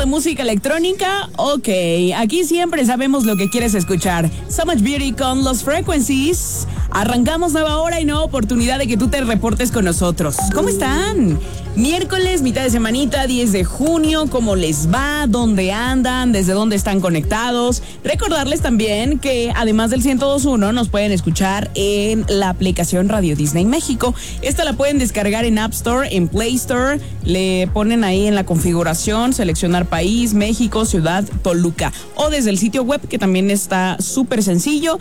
de música electrónica? Ok, aquí siempre sabemos lo que quieres escuchar. So Much Beauty con Lost Frequencies. Arrancamos nueva hora y nueva oportunidad de que tú te reportes con nosotros. ¿Cómo están? Miércoles, mitad de semanita, 10 de junio. ¿Cómo les va? ¿Dónde andan? ¿Desde dónde están conectados? Recordarles también que además del 102.1 nos pueden escuchar en la aplicación Radio Disney México. Esta la pueden descargar en App Store, en Play Store. Le ponen ahí en la configuración, seleccionar país, México, ciudad, Toluca. O desde el sitio web, que también está súper sencillo,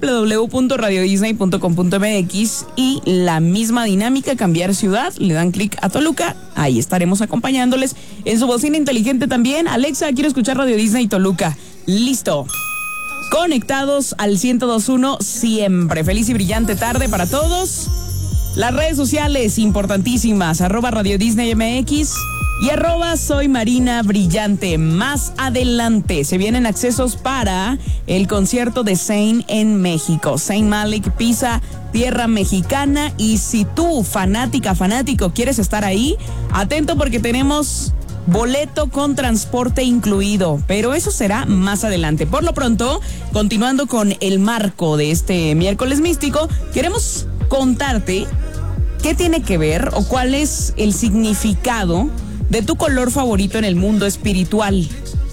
www.radiodisney.com.mx, y la misma dinámica, cambiar ciudad, le dan clic a Toluca. Ahí estaremos acompañándoles. En su bocina inteligente también, Alexa, quiero escuchar Radio Disney Toluca. Listo. Conectados al 102.1 siempre. Feliz y brillante tarde para todos. Las redes sociales importantísimas, @Radio Disney MX y @Soy Marina Brillante. Más adelante se vienen accesos para el concierto de Zayn en México. Zayn Malik pisa tierra mexicana, y si tú, fanático, quieres estar ahí, atento porque tenemos boleto con transporte incluido, pero eso será más adelante. Por lo pronto, continuando con el marco de este miércoles místico, queremos contarte qué tiene que ver o cuál es el significado de tu color favorito en el mundo espiritual.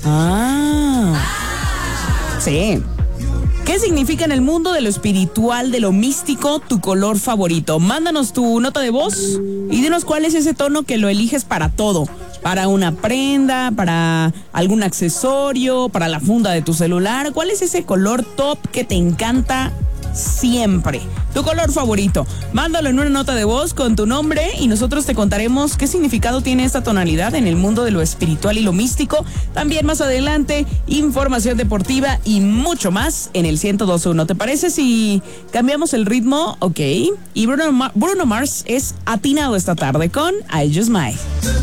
Sí. ¿Qué significa en el mundo de lo espiritual, de lo místico, tu color favorito? Mándanos tu nota de voz y dinos cuál es ese tono que lo eliges para todo. Para una prenda, para algún accesorio, para la funda de tu celular. ¿Cuál es ese color top que te encanta siempre? Tu color favorito. Mándalo en una nota de voz con tu nombre y nosotros te contaremos qué significado tiene esta tonalidad en el mundo de lo espiritual y lo místico. También más adelante, información deportiva y mucho más en el 102.1. ¿Te parece si cambiamos el ritmo? Ok. Y Bruno Mars es atinado esta tarde con I Just Might.